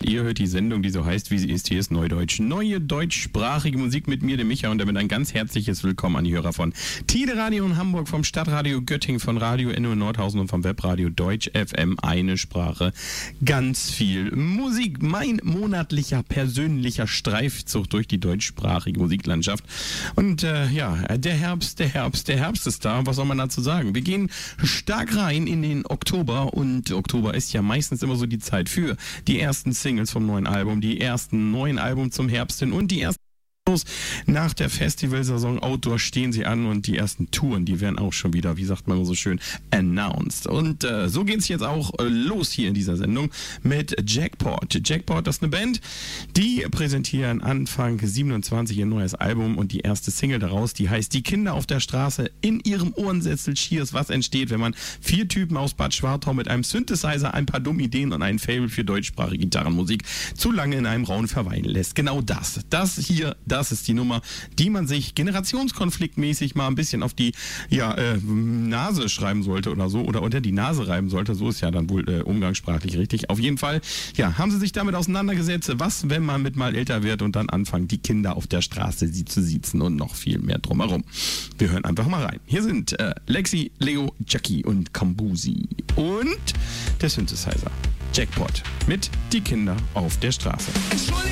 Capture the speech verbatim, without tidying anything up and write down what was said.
Ihr hört die Sendung, die so heißt, wie sie ist. Hier ist Neudeutsch. Neue deutschsprachige Musik mit mir, dem Micha, und damit ein ganz herzliches Willkommen an die Hörer von Tide Radio in Hamburg, vom Stadtradio Göttingen, von Radio Enno in Nordhausen und vom Webradio Deutsch F M. Eine Sprache, ganz viel Musik. Mein monatlicher, persönlicher Streifzug durch die deutschsprachige Musiklandschaft. Und äh, ja, der Herbst, der Herbst, der Herbst ist da. Was soll man dazu sagen? Wir gehen stark rein in den Oktober, und Oktober ist ja meistens immer so die Zeit für die ersten Singles vom neuen Album, die ersten neuen Album zum Herbst hin und die ersten nach der Festivalsaison Outdoor stehen sie an, und die ersten Touren, die werden auch schon wieder, wie sagt man so schön, announced. Und äh, so geht es jetzt auch äh, los hier in dieser Sendung mit Jackpot. Jackpot, das ist eine Band, die präsentieren Anfang siebenundzwanzig ihr neues Album, und die erste Single daraus, die heißt Die Kinder auf der Straße. In ihrem Ohrensessel Cheers, was entsteht, wenn man vier Typen aus Bad Schwartau mit einem Synthesizer, ein paar dumme Ideen und ein Faible für deutschsprachige Gitarrenmusik zu lange in einem Raum verweilen lässt. Genau das. Das hier, das Das ist die Nummer, die man sich generationskonfliktmäßig mal ein bisschen auf die ja, äh, Nase schreiben sollte oder so, oder unter die Nase reiben sollte. So ist ja dann wohl äh, umgangssprachlich richtig. Auf jeden Fall, ja, haben sie sich damit auseinandergesetzt, was, wenn man mit mal älter wird und dann anfangen, die Kinder auf der Straße sie zu siezen und noch viel mehr drumherum. Wir hören einfach mal rein. Hier sind äh, Lexi, Leo, Jackie und Kambusi und der Synthesizer Jackpot mit Die Kinder auf der Straße.